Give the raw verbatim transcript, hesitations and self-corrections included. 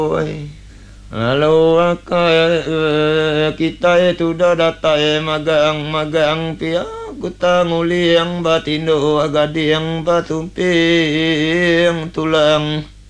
Halo akay kita itu dadatai magang magang pia kuta nguli yang batindo agadi yang batumping tulang